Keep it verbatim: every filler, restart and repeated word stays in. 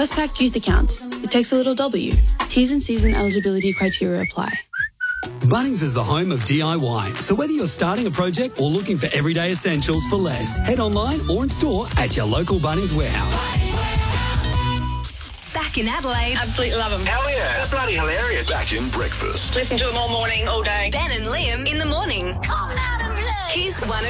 Westpac Youth Accounts. It takes a little W. T's and C's and eligibility criteria apply. Bunnings is the home of D I Y, so whether you're starting a project or looking for everyday essentials for less, head online or in store at your local Bunnings warehouse. Back in Adelaide. Absolutely love them. Hell yeah, they're bloody hilarious. Back in breakfast. Listen to them all morning, all day. Ben and Liam in the morning. Kiss one.